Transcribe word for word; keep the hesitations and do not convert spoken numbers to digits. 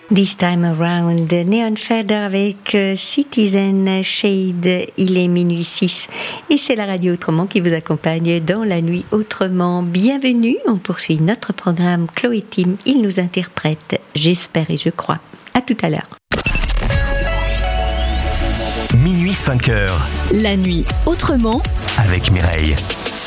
This Time Around, Neon Feather avec Citizen Shade, il est minuit six et c'est la radio Autrement qui vous accompagne dans la nuit autrement. Bienvenue, on poursuit notre programme. Chloé Tim, il nous interprète J'espère et je crois. À tout à l'heure. Minuit cinq heures. La nuit autrement avec Mireille.